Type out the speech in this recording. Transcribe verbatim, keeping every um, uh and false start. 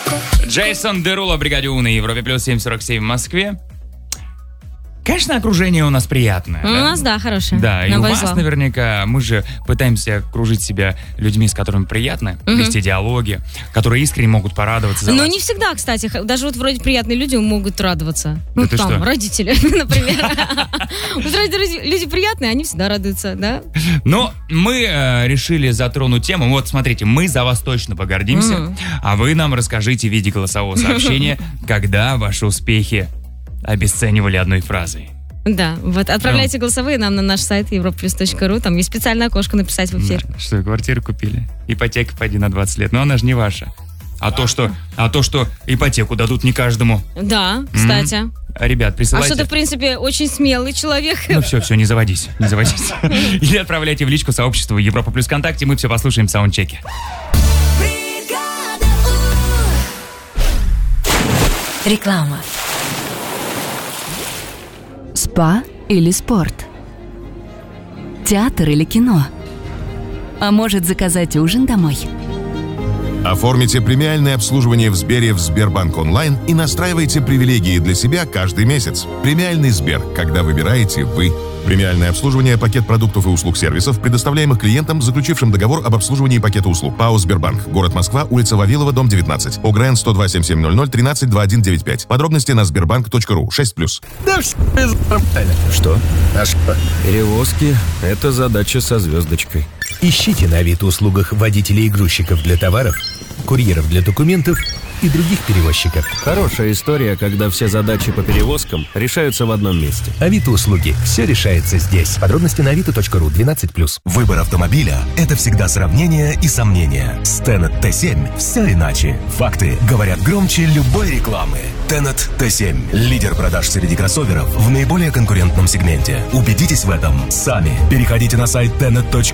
Джейсон Дерула, бригаде У на Европе плюс семь сорок семь в Москве. Конечно, окружение у нас приятное. У да? нас, да, хорошее. Да, и На у повезло. вас наверняка, мы же пытаемся окружить себя людьми, с которыми приятно, Мгм. вести диалоги, которые искренне могут порадоваться за Но вас. не всегда, кстати. х- Даже вот вроде приятные люди могут радоваться. Ну, ты там, что? родители, например. Вот вроде люди- люди приятные, они всегда радуются, да? Но мы э, решили затронуть тему. Вот, смотрите, мы за вас точно погордимся, Мгм. а вы нам расскажите в виде голосового сообщения, когда ваши успехи обесценивали одной фразой. Да, вот отправляйте Ну. голосовые нам на наш сайт европлюс точка ру. Там есть специальное окошко написать в эфир. Да, что, квартиру купили? Ипотека, пойди, на двадцать лет. Но она же не ваша. А то, что, а то, что ипотеку дадут не каждому. Да, кстати. Ребят, А присылайте. что ты, в принципе, очень смелый человек. Ну все, все, не заводись, не заводись. Или отправляйте в личку сообщества Европа плюс ВКонтакте, мы все послушаем в саундчеке. Реклама. Спа или спорт? Театр или кино? А может, заказать ужин домой? Оформите премиальное обслуживание в Сбере в Сбербанк онлайн и настраивайте привилегии для себя каждый месяц. Премиальный Сбер, когда выбираете вы. Премиальное обслуживание, пакет продуктов и услуг сервисов, предоставляемых клиентам, заключившим договор об обслуживании пакета услуг. ПАО «Сбербанк». Город Москва, улица Вавилова, дом девятнадцать. ОГРН сто два семь семь ноль ноль тринадцать двадцать один девяносто пять. Подробности на сбербанк точка ру. шесть плюс. Да все нормально. Что? А что? Перевозки – это задача со звездочкой. Ищите на Авито-услугах водителей и грузчиков для товаров, курьеров для документов и других перевозчиков. Хорошая история, когда все задачи по перевозкам решаются в одном месте. Авито-услуги. Все решается здесь. Подробности на авито точка ру. двенадцать плюс. Выбор автомобиля – это всегда сравнение и сомнения. С Tenet Т семь все иначе. Факты говорят громче любой рекламы. Tenet Т семь – лидер продаж среди кроссоверов в наиболее конкурентном сегменте. Убедитесь в этом сами. Переходите на сайт tenet точка ру